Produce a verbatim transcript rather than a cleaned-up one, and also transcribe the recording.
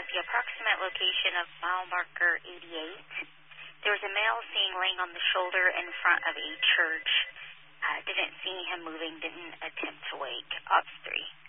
at the approximate location of mile marker eighty-eight. There was a male seen laying on the shoulder in front of a church. Uh, didn't see him moving, didn't attempt to wake. Ops three.